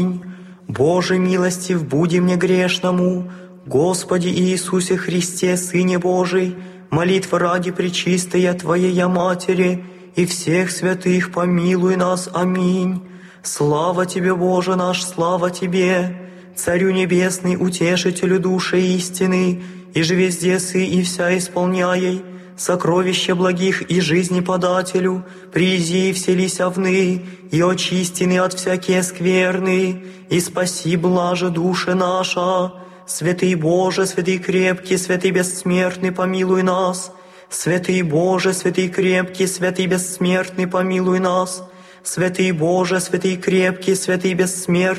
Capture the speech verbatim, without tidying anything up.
Боже милостив, буди мне грешному, Господи Иисусе Христе, Сыне Божий, молитва ради пречистая Твоей Матери и всех святых помилуй нас. Аминь. Слава Тебе, Боже наш, слава Тебе, Царю Небесный, Утешителю души истины, и же везде сы и вся исполняй, сокровища благих и жизни подателю, призи и вселися вны, и очистины от всякие скверны, и спаси блаже душе наша. Святый Боже, святый крепкий, святый бессмертный, помилуй нас. Святый Боже, святый крепкий, святый бессмертный, помилуй нас. Святый Боже, святый крепкий, святый бессмертный,